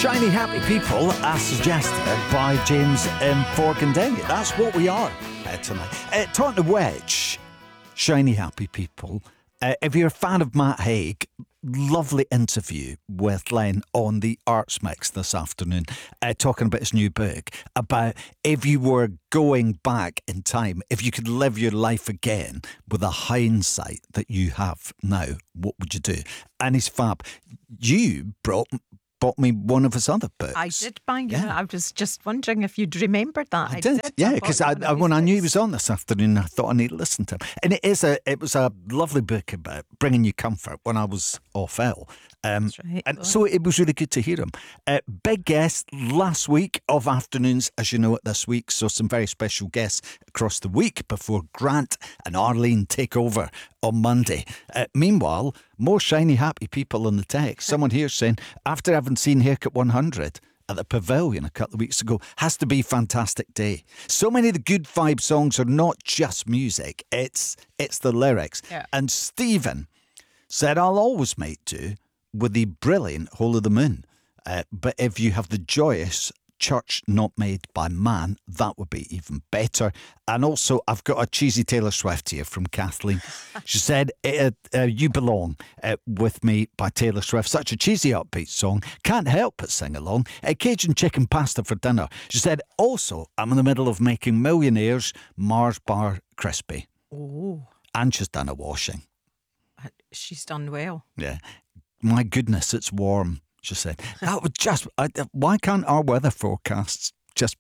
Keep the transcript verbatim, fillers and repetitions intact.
Shiny happy people, as suggested by James M. Forkendale. That's what we are uh, tonight. Uh, talking to which, shiny happy people, uh, if you're a fan of Matt Haig, lovely interview with Len on the Arts Mix this afternoon, uh, talking about his new book, about if you were going back in time, if you could live your life again with the hindsight that you have now, what would you do? And he's fab. You brought... bought me one of his other books. I did buy you. Yeah. I was just wondering if you'd remembered that. I, I did, did. yeah, I because bought I, you one I, of when his I knew he books. was on this afternoon, I thought I need to listen to him. And it is a, it was a lovely book about bringing you comfort when I was off ill. Um, That's right. and so it was really good to hear him. Uh, big guest last week of afternoons, as you know it this week. So some very special guests across the week before Grant and Arlene take over on Monday. Uh, meanwhile, more shiny happy people in the text. Someone here saying, after having seen Haircut one hundred at the Pavilion a couple of weeks ago, has to be a fantastic day. So many of the good vibe songs are not just music, it's it's the lyrics. Yeah. And Stephen said, I'll always make do with the brilliant Hole of the Moon. Uh, but if you have the joyous Church Not Made by Man, that would be even better. And also, I've got a cheesy Taylor Swift here from Kathleen. She said, uh, uh, You Belong uh, With Me by Taylor Swift. Such a cheesy upbeat song. Can't help but sing along. Uh, Cajun chicken pasta for dinner. She said, also, I'm in the middle of making Millionaires Mars Bar Crispy. Oh, And she's done a washing. she's done well. Yeah. My goodness, it's warm, she said. That would just, I, why can't our weather forecasts